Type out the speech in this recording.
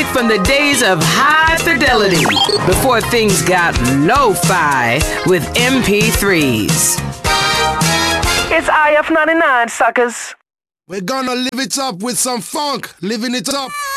music from the days of high fidelity, before things got lo-fi with MP3s. It's IF99, suckers. We're gonna live it up with some funk, living it up.